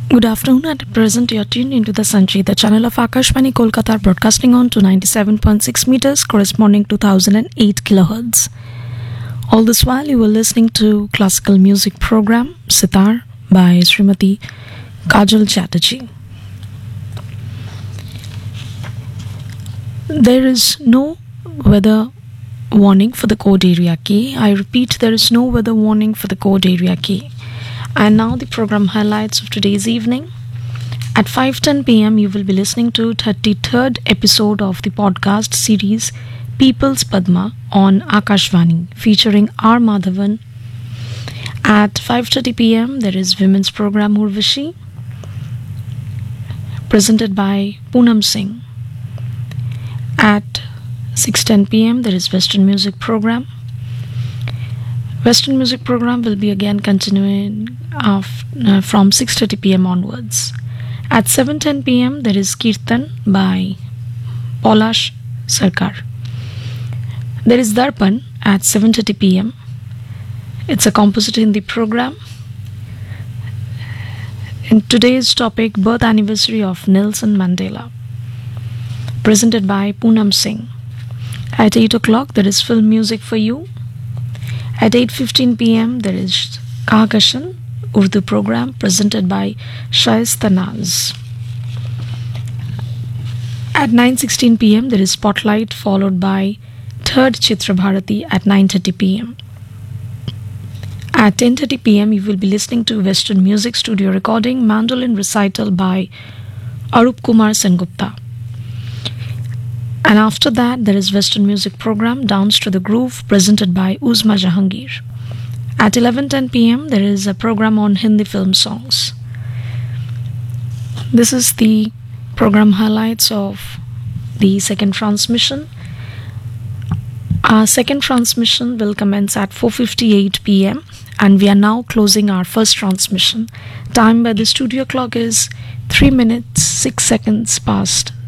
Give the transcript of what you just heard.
Good afternoon. At present, you are tuned into the Sanchi, the channel of Akashvani Kolkata, broadcasting on to 97.6 meters, corresponding to 1008 kilohertz. All this while, you were listening to classical music program Sitar by Srimati Kajal Chatterjee. There is no weather warning for the code area K. I repeat, there is no weather warning for the code area K. And now the program highlights of today's evening. At 5:10 p.m. you will be listening to 33rd episode of the podcast series People's Padma on Akashvani featuring R. Madhavan. At 5:30 p.m. there is women's program Urvashi presented by Poonam Singh. At 6:10 p.m. there is Western music program. Western music program will be again continuing from 6:30 p.m. onwards. At 7:10 p.m. there is Kirtan by Polash Sarkar. There is Darpan at 7:30 p.m. It's a composite Hindi program. In today's topic, birth anniversary of Nelson Mandela, presented by Poonam Singh. At 8 o'clock there is film music for you. At 8:15 p.m. there is Kahakashan Urdu program presented by Shaista Naz. At 9:16 p.m. there is Spotlight followed by third Chitra Bharati at 9:30 p.m. At 10:30 p.m. you will be listening to Western Music Studio recording Mandolin Recital by Arup Kumar Sengupta. And after that, there is Western music program Dance to the Groove presented by Uzma Jahangir. At 11:10 p.m., there is a program on Hindi film songs. This is the program highlights of the second transmission. Our second transmission will commence at 4:58 p.m. and we are now closing our first transmission. Time by the studio clock is 3 minutes 6 seconds past